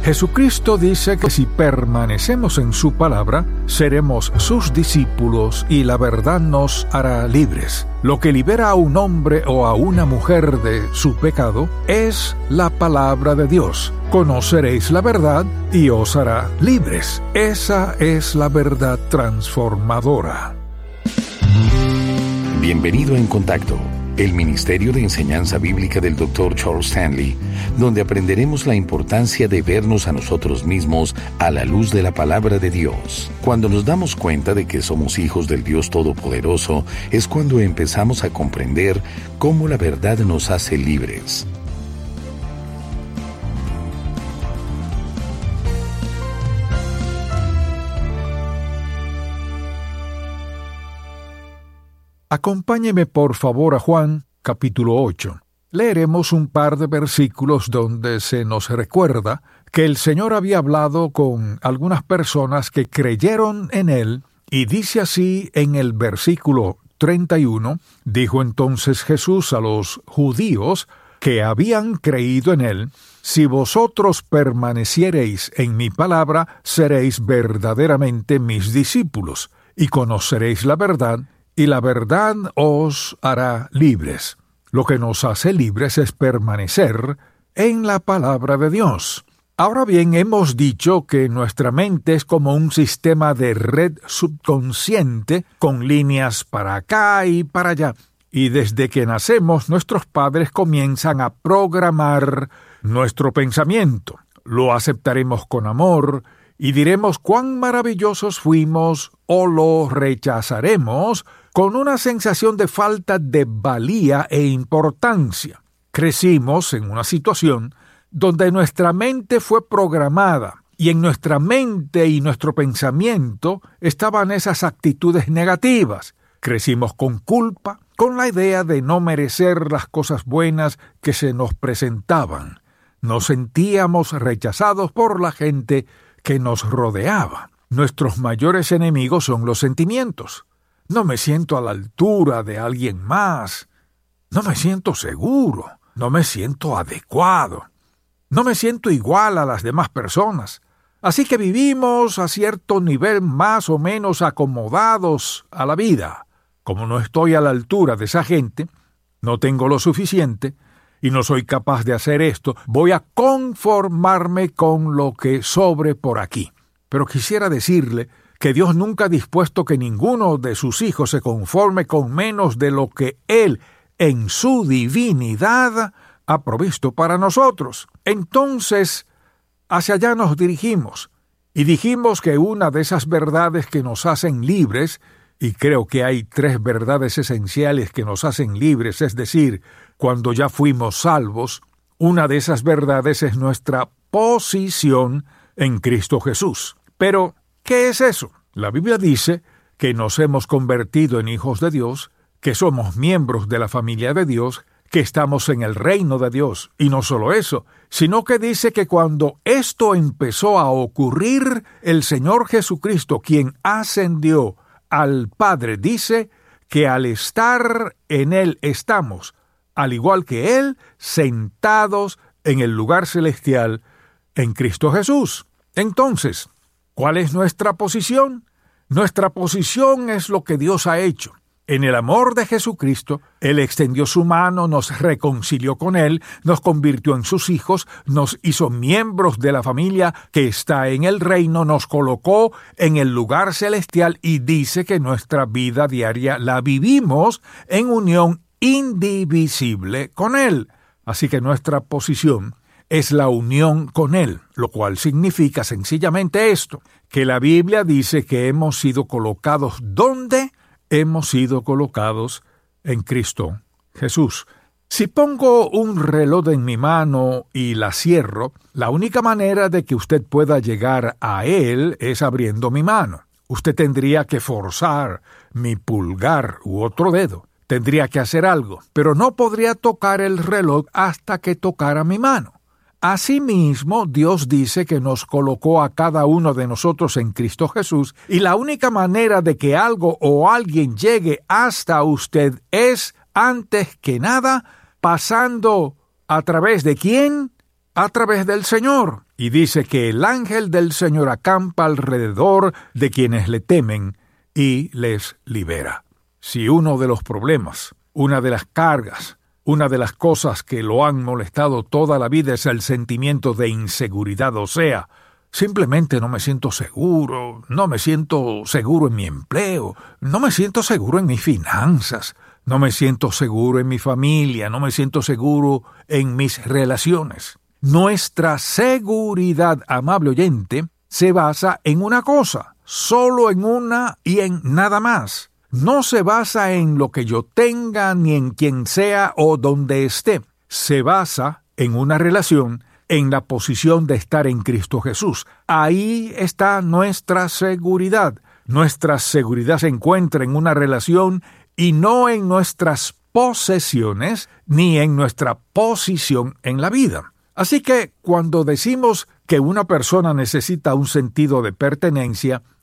Jesucristo dice que si permanecemos en su palabra, seremos sus discípulos y la verdad nos hará libres. Lo que libera a un hombre o a una mujer de su pecado es la palabra de Dios. Conoceréis la verdad y os hará libres. Esa es la verdad transformadora. Bienvenido a En Contacto, el Ministerio de Enseñanza Bíblica del Dr. Charles Stanley, donde aprenderemos la importancia de vernos a nosotros mismos a la luz de la palabra de Dios. Cuando nos damos cuenta de que somos hijos del Dios Todopoderoso, es cuando empezamos a comprender cómo la verdad nos hace libres. Acompáñeme por favor a Juan, capítulo 8. Leeremos un par de versículos donde se nos recuerda que el Señor había hablado con algunas personas que creyeron en Él, y dice así en el versículo 31, dijo entonces Jesús a los judíos que habían creído en Él: si vosotros permaneciereis en mi palabra, seréis verdaderamente mis discípulos, y conoceréis la verdad, y la verdad os hará libres. Lo que nos hace libres es permanecer en la palabra de Dios. Ahora bien, hemos dicho que nuestra mente es como un sistema de red subconsciente con líneas para acá y para allá. Y desde que nacemos, nuestros padres comienzan a programar nuestro pensamiento. Lo aceptaremos con amor y diremos cuán maravillosos fuimos, o lo rechazaremos con una sensación de falta de valía e importancia. Crecimos en una situación donde nuestra mente fue programada, y en nuestra mente y nuestro pensamiento estaban esas actitudes negativas. Crecimos con culpa, con la idea de no merecer las cosas buenas que se nos presentaban. Nos sentíamos rechazados por la gente que nos rodeaba. Nuestros mayores enemigos son los sentimientos. No me siento a la altura de alguien más. No me siento seguro. No me siento adecuado. No me siento igual a las demás personas. Así que vivimos a cierto nivel más o menos acomodados a la vida. Como no estoy a la altura de esa gente, no tengo lo suficiente y no soy capaz de hacer esto, voy a conformarme con lo que sobre por aquí. Pero quisiera decirle que Dios nunca ha dispuesto que ninguno de sus hijos se conforme con menos de lo que Él, en su divinidad, ha provisto para nosotros. Entonces, hacia allá nos dirigimos, y dijimos que una de esas verdades que nos hacen libres, y creo que hay 3 verdades esenciales que nos hacen libres, es decir, cuando ya fuimos salvos, una de esas verdades es nuestra posición en Cristo Jesús. Pero, ¿qué es eso? La Biblia dice que nos hemos convertido en hijos de Dios, que somos miembros de la familia de Dios, que estamos en el reino de Dios. Y no solo eso, sino que dice que cuando esto empezó a ocurrir, el Señor Jesucristo, quien ascendió al Padre, dice que al estar en Él estamos, al igual que Él, sentados en el lugar celestial en Cristo Jesús. Entonces, ¿cuál es nuestra posición? Nuestra posición es lo que Dios ha hecho. En el amor de Jesucristo, Él extendió su mano, nos reconcilió con Él, nos convirtió en sus hijos, nos hizo miembros de la familia que está en el reino, nos colocó en el lugar celestial y dice que nuestra vida diaria la vivimos en unión indivisible con Él. Así que nuestra posición es la unión con Él, lo cual significa sencillamente esto, que la Biblia dice que hemos sido colocados ¿dónde? Hemos sido colocados en Cristo Jesús. Si pongo un reloj en mi mano y la cierro, la única manera de que usted pueda llegar a él es abriendo mi mano. Usted tendría que forzar mi pulgar u otro dedo. Tendría que hacer algo, pero no podría tocar el reloj hasta que tocara mi mano. Asimismo, Dios dice que nos colocó a cada uno de nosotros en Cristo Jesús, y la única manera de que algo o alguien llegue hasta usted es, antes que nada, pasando ¿a través de quién? A través del Señor. y dice que el ángel del Señor acampa alrededor de quienes le temen y les libera. Si uno de los problemas, una de las cargas, una de las cosas que lo han molestado toda la vida es el sentimiento de inseguridad, o sea, simplemente no me siento seguro, no me siento seguro en mi empleo, no me siento seguro en mis finanzas, no me siento seguro en mi familia, no me siento seguro en mis relaciones. Nuestra seguridad, amable oyente, se basa en una cosa, solo en una y en nada más. No se basa en lo que yo tenga, ni en quien sea o donde esté. Se basa en una relación, en la posición de estar en Cristo Jesús. Ahí está nuestra seguridad. Nuestra seguridad se encuentra en una relación y no en nuestras posesiones ni en nuestra posición en la vida. Así que cuando decimos que una persona necesita un sentido de pertenencia,